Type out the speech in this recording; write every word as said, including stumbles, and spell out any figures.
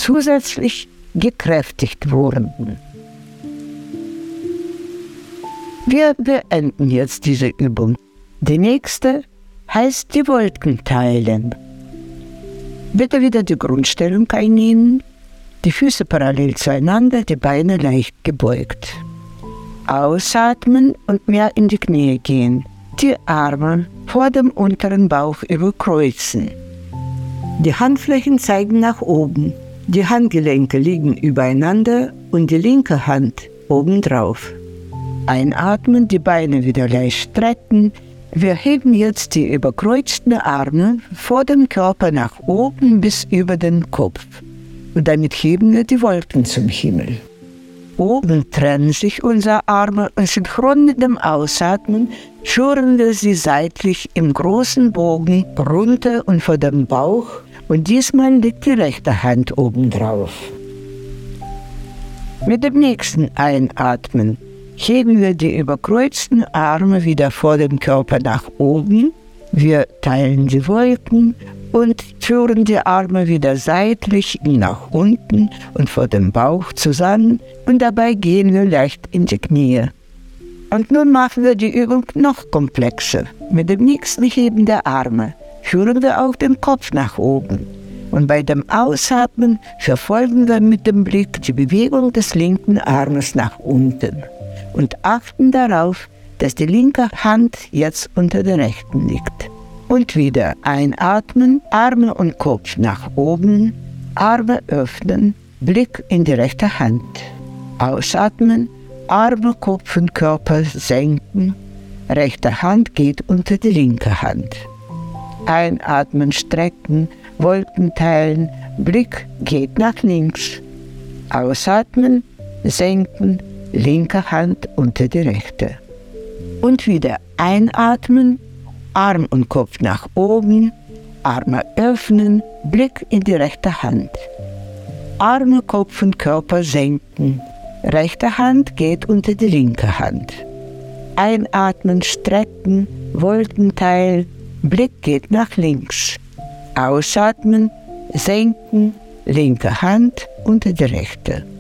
zusätzlich gekräftigt wurden. Wir beenden jetzt diese Übung. Die nächste heißt die Wolken teilen. Bitte wieder die Grundstellung einnehmen, die Füße parallel zueinander, die Beine leicht gebeugt. Ausatmen und mehr in die Knie gehen. Die Arme vor dem unteren Bauch überkreuzen. Die Handflächen zeigen nach oben. Die Handgelenke liegen übereinander und die linke Hand obendrauf. Einatmen, die Beine wieder leicht strecken. Wir heben jetzt die überkreuzten Arme vor dem Körper nach oben bis über den Kopf. Und damit heben wir die Wolken zum Himmel. Oben trennen sich unsere Arme und synchron mit dem Ausatmen führen wir sie seitlich im großen Bogen runter und vor dem Bauch. Und diesmal liegt die rechte Hand obendrauf. Mit dem nächsten Einatmen heben wir die überkreuzten Arme wieder vor dem Körper nach oben. Wir teilen die Wolken und führen die Arme wieder seitlich nach unten und vor dem Bauch zusammen. Und dabei gehen wir leicht in die Knie. Und nun machen wir die Übung noch komplexer. Mit dem nächsten Heben der Arme führen wir auch den Kopf nach oben. Und bei dem Ausatmen verfolgen wir mit dem Blick die Bewegung des linken Armes nach unten. Und achten darauf, dass die linke Hand jetzt unter der rechten liegt. Und wieder einatmen, Arme und Kopf nach oben, Arme öffnen, Blick in die rechte Hand. Ausatmen, Arme, Kopf und Körper senken, rechte Hand geht unter die linke Hand. Einatmen, strecken, Wolken teilen, Blick geht nach links. Ausatmen, senken, linke Hand unter die rechte. Und wieder einatmen, Arm und Kopf nach oben, Arme öffnen, Blick in die rechte Hand. Arme, Kopf und Körper senken, rechte Hand geht unter die linke Hand. Einatmen, strecken, Wolken teilen, Blick geht nach links. Ausatmen, senken, linke Hand unter die rechte.